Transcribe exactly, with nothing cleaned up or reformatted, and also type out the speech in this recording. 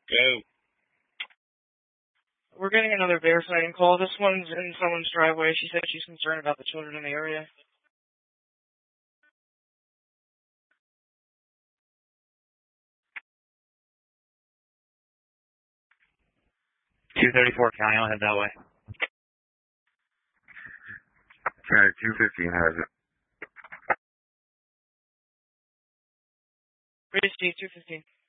Go. We're getting another bear sighting call. This one's in someone's driveway. She said she's concerned about the children in the area. two thirty-four County, I'll head that way. County two fifteen has it. British G two fifteen.